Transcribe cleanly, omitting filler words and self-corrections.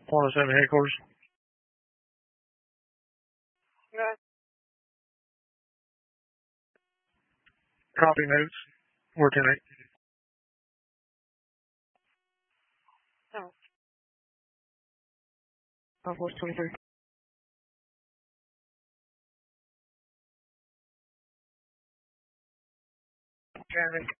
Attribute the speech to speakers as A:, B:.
A: 107 headquarters.
B: Yeah.
A: Copy notes. Where tonight?
B: No.
A: Force 23.
B: Traffic.